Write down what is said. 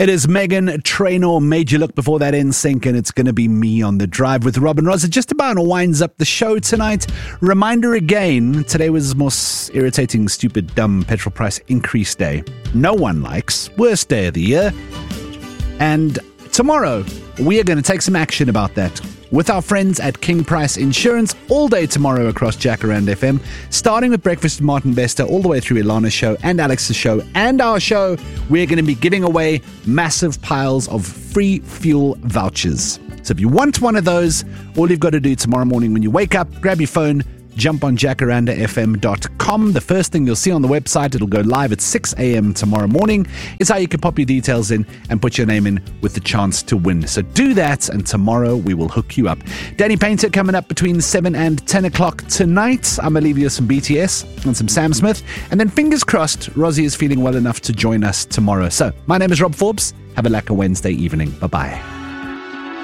It is Megan Trainor, Made You Look, before that NSYNC, and it's going to be me on the drive with Robin Ross. It just about winds up the show tonight. Reminder again, today was most irritating, stupid, dumb petrol price increase day. No one likes. Worst day of the year. And tomorrow, we are going to take some action about that with our friends at King Price Insurance all day tomorrow across Jacaranda FM, starting with Breakfast with Martin Bester all the way through Ilana's show and Alex's show and our show. We're going to be giving away massive piles of free fuel vouchers. So if you want one of those, all you've got to do tomorrow morning when you wake up, grab your phone, jump on jacarandafm.com. The first thing you'll see on the website, it'll go live at 6 a.m. tomorrow morning, is how you can pop your details in and put your name in with the chance to win. So do that, and tomorrow we will hook you up. Danny Painter coming up between 7 and 10 o'clock tonight. I'm going to leave you some BTS and some Sam Smith. And then fingers crossed, Rosie is feeling well enough to join us tomorrow. So my name is Rob Forbes. Have a lekker Wednesday evening. Bye-bye.